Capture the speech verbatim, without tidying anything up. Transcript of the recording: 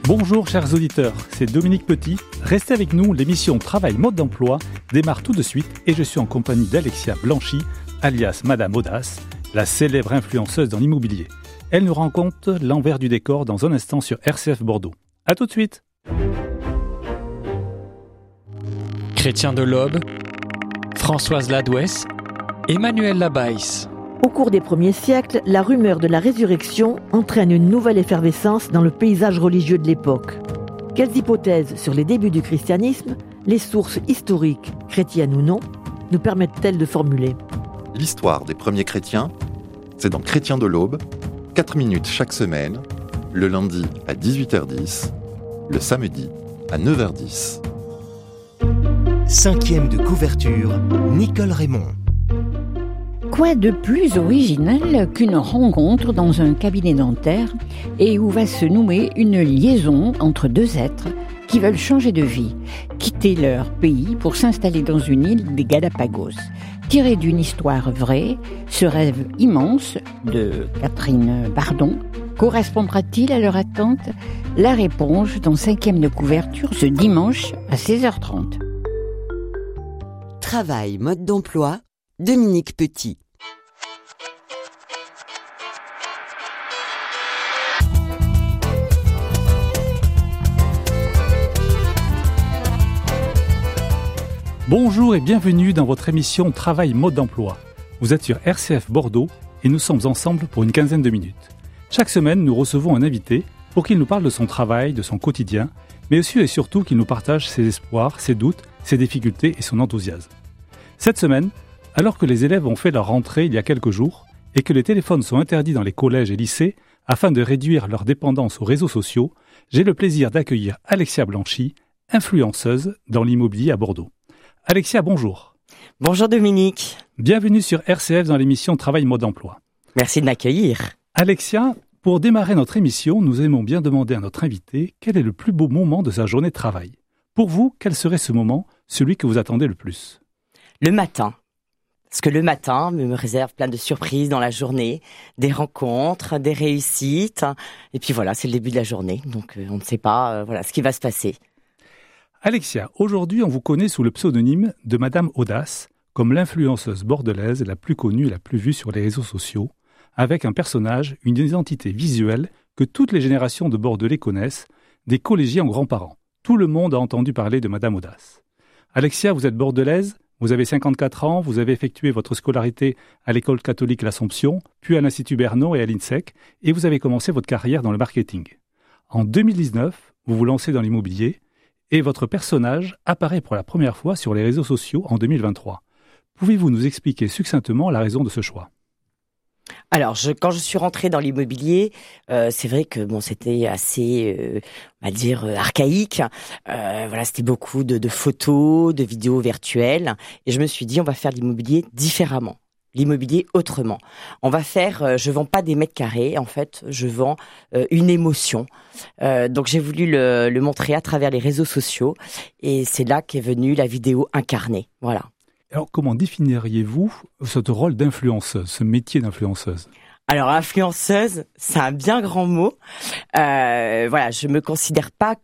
Bonjour chers auditeurs, c'est Dominique Petit. Restez avec nous, l'émission Travail Mode d'Emploi démarre tout de suite et je suis en compagnie d'Alexia Blanchy, alias Madame Audace, la célèbre influenceuse dans l'immobilier. Elle nous raconte l'envers du décor dans un instant sur R C F Bordeaux. A tout de suite. Chrétien de l'Aube, Françoise Ladouès, Emmanuel Labaisse. Au cours des premiers siècles, la rumeur de la résurrection entraîne une nouvelle effervescence dans le paysage religieux de l'époque. Quelles hypothèses sur les débuts du christianisme, les sources historiques, chrétiennes ou non, nous permettent-elles de formuler ? L'histoire des premiers chrétiens, c'est dans Chrétien de l'Aube, quatre minutes chaque semaine, le lundi à dix-huit heures dix, le samedi à neuf heures dix. Cinquième de couverture, Nicole Raymond. Quoi de plus original qu'une rencontre dans un cabinet dentaire et où va se nouer une liaison entre deux êtres qui veulent changer de vie, quitter leur pays pour s'installer dans une île des Galapagos. Tiré d'une histoire vraie, ce rêve immense de Catherine Bardon correspondra-t-il à leur attente ? La réponse dans cinquième de couverture ce dimanche à seize heures trente. Travail mode d'emploi, Dominique Petit. Bonjour et bienvenue dans votre émission Travail Mode d'Emploi. Vous êtes sur R C F Bordeaux et nous sommes ensemble pour une quinzaine de minutes. Chaque semaine, nous recevons un invité pour qu'il nous parle de son travail, de son quotidien, mais aussi et surtout qu'il nous partage ses espoirs, ses doutes, ses difficultés et son enthousiasme. Cette semaine, alors que les élèves ont fait leur rentrée il y a quelques jours et que les téléphones sont interdits dans les collèges et lycées afin de réduire leur dépendance aux réseaux sociaux, j'ai le plaisir d'accueillir Alexia Blanchy, influenceuse dans l'immobilier à Bordeaux. Alexia, bonjour. Bonjour Dominique. Bienvenue sur R C F dans l'émission Travail Mode d'Emploi. Merci de m'accueillir. Alexia, pour démarrer notre émission, nous aimons bien demander à notre invité quel est le plus beau moment de sa journée de travail. Pour vous, quel serait ce moment, celui que vous attendez le plus ? Le matin. Parce que le matin me réserve plein de surprises dans la journée, des rencontres, des réussites. Et puis voilà, c'est le début de la journée. Donc euh, on ne sait pas euh, voilà, ce qui va se passer. Alexia, aujourd'hui on vous connaît sous le pseudonyme de Madame Audace, comme l'influenceuse bordelaise la plus connue et la plus vue sur les réseaux sociaux, avec un personnage, une identité visuelle que toutes les générations de Bordelais connaissent, des collégiens aux grands-parents. Tout le monde a entendu parler de Madame Audace. Alexia, vous êtes bordelaise, vous avez cinquante-quatre ans, vous avez effectué votre scolarité à l'école catholique L'Assomption, puis à l'Institut Bernaud et à l'INSEC, et vous avez commencé votre carrière dans le marketing. En deux mille dix-neuf, vous vous lancez dans l'immobilier, et votre personnage apparaît pour la première fois sur les réseaux sociaux en deux mille vingt-trois. Pouvez-vous nous expliquer succinctement la raison de ce choix ? Alors, je, quand je suis rentrée dans l'immobilier, euh, c'est vrai que bon, c'était assez, euh, on va dire, euh, archaïque. Euh, voilà, c'était beaucoup de, de photos, de vidéos virtuelles, et je me suis dit, on va faire l'immobilier différemment, l'immobilier autrement. On va faire, euh, je vends pas des mètres carrés, en fait, je vends euh, une émotion. Euh, donc, j'ai voulu le, le montrer à travers les réseaux sociaux, et c'est là qu'est venue la vidéo incarnée. Voilà. Alors, comment définiriez-vous ce rôle d'influenceuse, ce métier d'influenceuse ? Alors, influenceuse, c'est un bien grand mot. Euh, voilà, je me considère pas